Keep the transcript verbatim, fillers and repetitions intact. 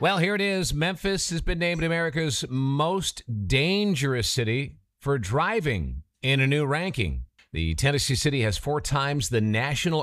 Well, here it is. Memphis has been named America's most dangerous city for driving in a new ranking. The Tennessee city has four times the national